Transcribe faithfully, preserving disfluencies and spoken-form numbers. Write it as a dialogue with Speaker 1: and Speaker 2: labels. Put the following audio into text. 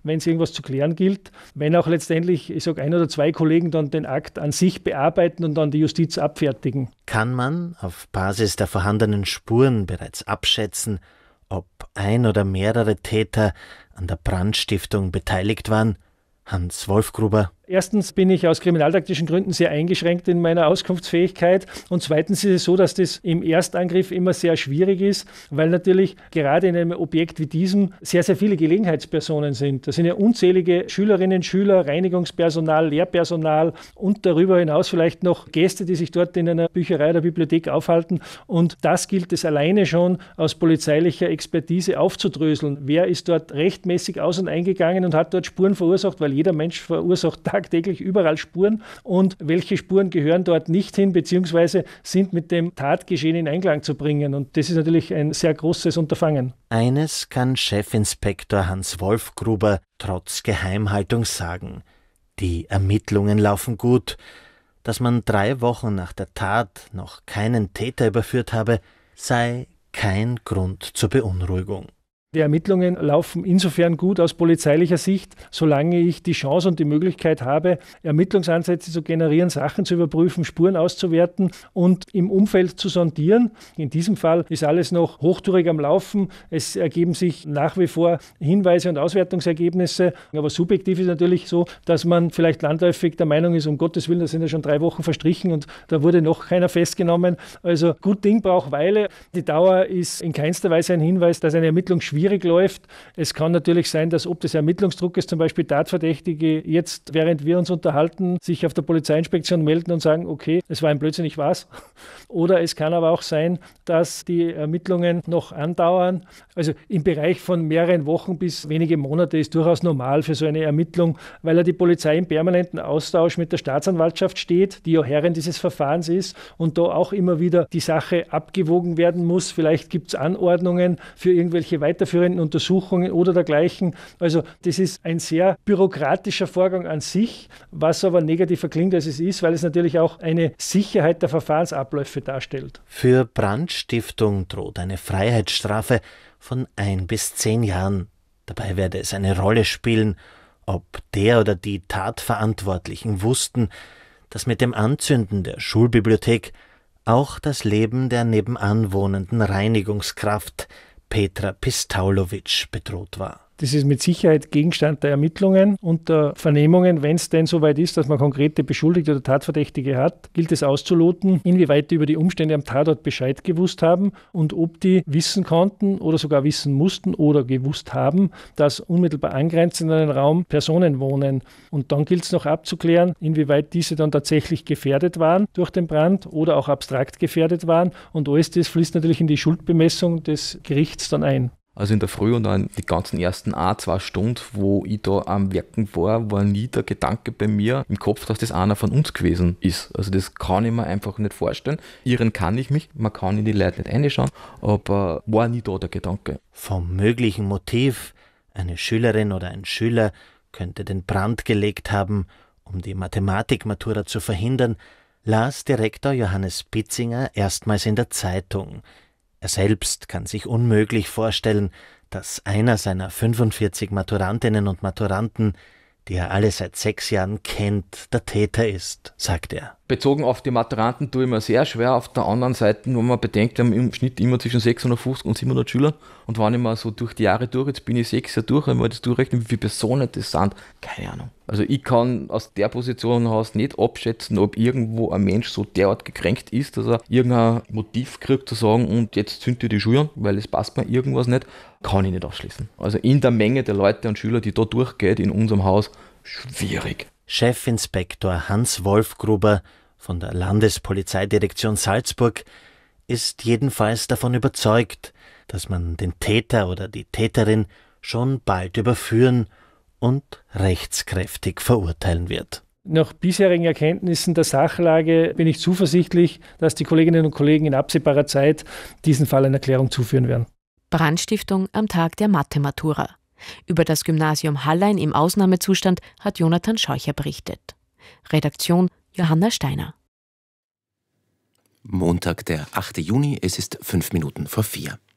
Speaker 1: wenn es irgendwas zu klären gilt. Wenn auch letztendlich, ich sage, ein oder zwei Kollegen dann den Akt an sich bearbeiten und dann die Justiz abfertigen.
Speaker 2: Kann man auf Basis der vorhandenen Spuren bereits abschätzen, ob ein oder mehrere Täter an der Brandstiftung beteiligt waren? Hans Wolfgruber.
Speaker 1: Erstens bin ich aus kriminaltaktischen Gründen sehr eingeschränkt in meiner Auskunftsfähigkeit und zweitens ist es so, dass das im Erstangriff immer sehr schwierig ist, weil natürlich gerade in einem Objekt wie diesem sehr, sehr viele Gelegenheitspersonen sind. Das sind ja unzählige Schülerinnen, Schüler, Reinigungspersonal, Lehrpersonal und darüber hinaus vielleicht noch Gäste, die sich dort in einer Bücherei oder Bibliothek aufhalten und das gilt es alleine schon aus polizeilicher Expertise aufzudröseln. Wer ist dort rechtmäßig aus- und eingegangen und hat dort Spuren verursacht, weil jeder Mensch verursacht tagtäglich überall Spuren und welche Spuren gehören dort nicht hin, beziehungsweise sind mit dem Tatgeschehen in Einklang zu bringen. Und das ist natürlich ein sehr großes Unterfangen.
Speaker 2: Eines kann Chefinspektor Hans Wolfgruber trotz Geheimhaltung sagen. Die Ermittlungen laufen gut. Dass man drei Wochen nach der Tat noch keinen Täter überführt habe, sei kein Grund zur Beunruhigung.
Speaker 1: Die Ermittlungen laufen insofern gut aus polizeilicher Sicht, solange ich die Chance und die Möglichkeit habe, Ermittlungsansätze zu generieren, Sachen zu überprüfen, Spuren auszuwerten und im Umfeld zu sondieren. In diesem Fall ist alles noch hochtourig am Laufen. Es ergeben sich nach wie vor Hinweise und Auswertungsergebnisse. Aber subjektiv ist natürlich so, dass man vielleicht landläufig der Meinung ist, um Gottes Willen, da sind ja schon drei Wochen verstrichen und da wurde noch keiner festgenommen. Also gut Ding braucht Weile. Die Dauer ist in keinster Weise ein Hinweis, dass eine Ermittlung schwierig schwierig läuft. Es kann natürlich sein, dass ob des Ermittlungsdruckes zum Beispiel Tatverdächtige jetzt, während wir uns unterhalten, sich auf der Polizeiinspektion melden und sagen, okay, es war ein Blödsinn, ich war's. Oder es kann aber auch sein, dass die Ermittlungen noch andauern. Also im Bereich von mehreren Wochen bis wenige Monate ist durchaus normal für so eine Ermittlung, weil ja die Polizei im permanenten Austausch mit der Staatsanwaltschaft steht, die ja Herrin dieses Verfahrens ist und da auch immer wieder die Sache abgewogen werden muss. Vielleicht gibt es Anordnungen für irgendwelche weiterführenden Untersuchungen oder dergleichen. Also das ist ein sehr bürokratischer Vorgang an sich, was aber negativer klingt, als es ist, weil es natürlich auch eine Sicherheit der Verfahrensabläufe darstellt.
Speaker 2: Für Brandstiftung droht eine Freiheitsstrafe von ein bis zehn Jahren. Dabei werde es eine Rolle spielen, ob der oder die Tatverantwortlichen wussten, dass mit dem Anzünden der Schulbibliothek auch das Leben der nebenan wohnenden Reinigungskraft Petra Pistaulowitsch bedroht war.
Speaker 1: Das ist mit Sicherheit Gegenstand der Ermittlungen und der Vernehmungen. Wenn es denn soweit ist, dass man konkrete Beschuldigte oder Tatverdächtige hat, gilt es auszuloten, inwieweit die über die Umstände am Tatort Bescheid gewusst haben und ob die wissen konnten oder sogar wissen mussten oder gewusst haben, dass unmittelbar angrenzend an den Raum Personen wohnen. Und dann gilt es noch abzuklären, inwieweit diese dann tatsächlich gefährdet waren durch den Brand oder auch abstrakt gefährdet waren. Und alles das fließt natürlich in die Schuldbemessung des Gerichts dann ein.
Speaker 3: Also in der Früh und dann die ganzen ersten ein, zwei Stunden, wo ich da am Werken war, war nie der Gedanke bei mir im Kopf, dass das einer von uns gewesen ist. Also das kann ich mir einfach nicht vorstellen. Irren kann ich mich, man kann in die Leute nicht reinschauen, aber war nie da der Gedanke.
Speaker 2: Vom möglichen Motiv, eine Schülerin oder ein Schüler könnte den Brand gelegt haben, um die Mathematikmatura zu verhindern, las Direktor Johannes Pitzinger erstmals in der Zeitung. Er selbst kann sich unmöglich vorstellen, dass einer seiner fünfundvierzig Maturantinnen und Maturanten, die er alle seit sechs Jahren kennt, der Täter ist, sagt er.
Speaker 3: Bezogen auf die Maturanten tue ich mir sehr schwer. Auf der anderen Seite, wenn man bedenkt, wir haben im Schnitt immer zwischen sechshundertfünfzig und siebenhundert Schüler. Und wenn ich mal so durch die Jahre durch, jetzt bin ich sechs Jahre durch, wenn wir das durchrechnen, wie viele Personen das sind, keine Ahnung. Also ich kann aus der Position heraus nicht abschätzen, ob irgendwo ein Mensch so derart gekränkt ist, dass er irgendein Motiv kriegt zu sagen, und jetzt zündet ihr die Schuhe an, weil es passt mir irgendwas nicht, kann ich nicht ausschließen. Also in der Menge der Leute und Schüler, die da durchgeht in unserem Haus, schwierig.
Speaker 2: Chefinspektor Hans Wolfgruber von der Landespolizeidirektion Salzburg ist jedenfalls davon überzeugt, dass man den Täter oder die Täterin schon bald überführen und rechtskräftig verurteilen wird.
Speaker 1: Nach bisherigen Erkenntnissen der Sachlage bin ich zuversichtlich, dass die Kolleginnen und Kollegen in absehbarer Zeit diesen Fall einer Klärung zuführen werden.
Speaker 4: Brandstiftung am Tag der Mathematura. Über das Gymnasium Hallein im Ausnahmezustand hat Jonathan Scheucher berichtet. Redaktion Johanna Steiner.
Speaker 5: Montag, der achte Juni, es ist fünf Minuten vor vier.